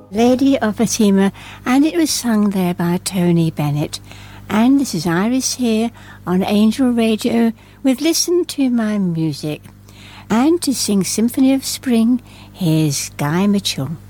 Lady of Fatima, and it was sung there by Tony Bennett. And this is Iris here on Angel Radio with Listen to My Music. And to sing Symphony of Spring, here's Guy Mitchell.